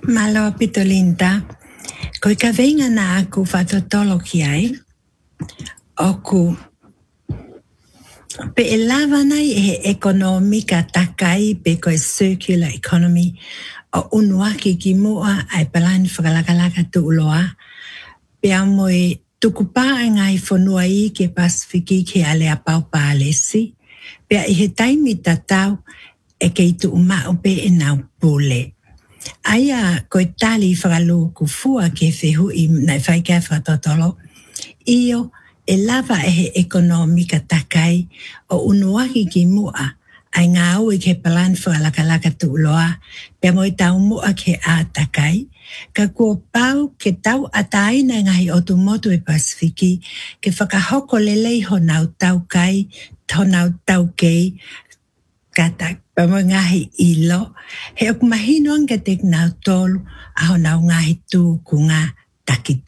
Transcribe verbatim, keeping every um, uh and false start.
Malo Pitolinda, koe ka venga na aku whatotolo ki ai, oku pe e lava nei e ekonomika takai pe koe circular economy o unuaki ki mua ai palani whakalakalaka tu uloa, pe a moe tukupā ngai whanua i ke Pasifiki ke ale a pau pālesi, pe a i he taimi tatau e kei tu umau pe e nau pule. Aia koe tali whakalu ku fua ke whehu i nei whaikai whatotolo, io e lava e he ekonomika takai o unuaki ki mua ai ngā au i ke palan whakalakalaka tu uloa, pe moi tau mua ke a takai, ka kua pau ke tau ataina ngahi o tu motu e Pasifiki, ke whakahoko lelei ho nau tau kai, ho nau tau kei, kata pa mo ngahi ilo, he ok mahino ang katik nau tolu, aho nau ngahi tu ku ngā taki